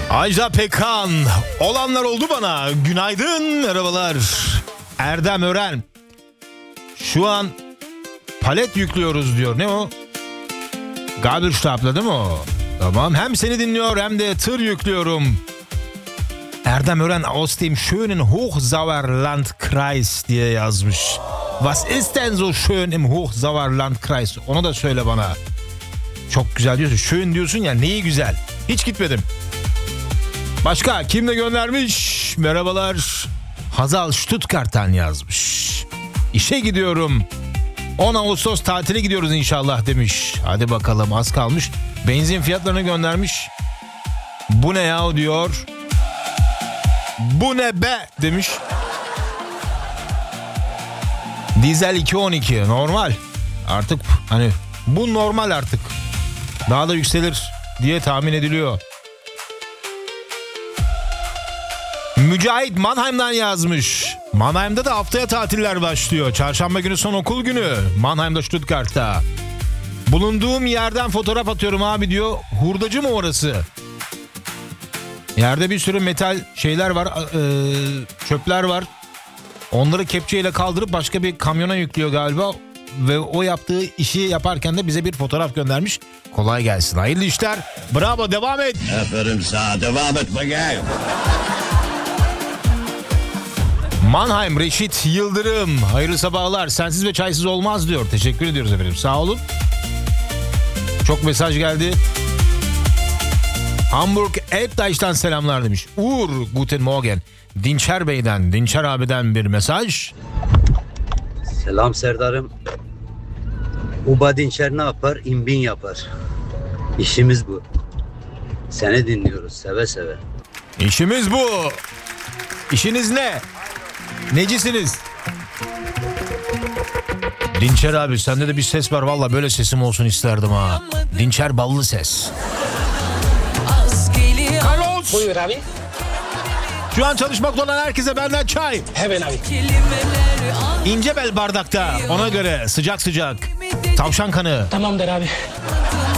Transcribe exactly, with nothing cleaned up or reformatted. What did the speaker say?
Ajda Pekkan, olanlar oldu bana. Günaydın, merhabalar. Erdem Ören, şu an palet yüklüyoruz diyor. Ne o? Gabelstapler değil mi o? Tamam, hem seni dinliyor hem de tır yüklüyorum. Erdem Ören aus dem schönen Hochsauerlandkreis diye yazmış. Was ist denn so schön im Hochsauerlandkreis? Onu da söyle bana. Çok güzel diyorsun. Schön diyorsun ya, neyi güzel? Hiç gitmedim. Başka kim de göndermiş? Merhabalar. Hazal Stuttgart'tan yazmış. İşe gidiyorum. on Ağustos tatile gidiyoruz inşallah demiş. Hadi bakalım, az kalmış. Benzin fiyatlarını göndermiş. Bu ne ya diyor. Bu ne be demiş. Dizel iki on iki normal. Artık hani bu normal artık. Daha da yükselir diye tahmin ediliyor. Mücahit Mannheim'dan yazmış. Mannheim'da da haftaya tatiller başlıyor. Çarşamba günü son okul günü. Mannheim'da, Stuttgart'ta. Bulunduğum yerden fotoğraf atıyorum abi diyor. Hurdacı mı orası? Yerde bir sürü metal şeyler var. Ee, çöpler var. Onları kepçeyle kaldırıp başka bir kamyona yüklüyor galiba. Ve o yaptığı işi yaparken de bize bir fotoğraf göndermiş. Kolay gelsin. Hayırlı işler. Bravo, devam et. Aferin sana, devam et bakayım. Mannheim Reşit Yıldırım. Hayırlı sabahlar. Sensiz ve çaysız olmaz diyor. Teşekkür ediyoruz efendim. Sağ olun. Çok mesaj geldi. Hamburg Elbdeich'ten selamlar demiş. Uğur Guten Morgen. Dinçer Bey'den, Dinçer abiden bir mesaj. Selam Serdar'ım. Uba Dinçer ne yapar? İmbin yapar. İşimiz bu. Seni dinliyoruz seve seve. İşimiz bu. İşiniz ne? Necisiniz? Dinçer abi, sende de bir ses var. Valla böyle sesim olsun isterdim ha. Dinçer ballı ses. Carlos. Buyur abi. Şu an çalışmakta olan herkese benden çay. Hemen abi. İnce bel bardakta. Ona göre sıcak sıcak. Tavşan kanı. Tamamdır abi.